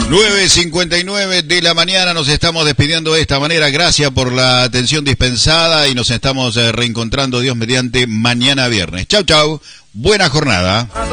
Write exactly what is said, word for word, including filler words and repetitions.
nueve cincuenta y nueve de la mañana, nos estamos despidiendo de esta manera. Gracias por la atención dispensada y nos estamos reencontrando, Dios mediante, mañana viernes. Chau, chau. Buena jornada.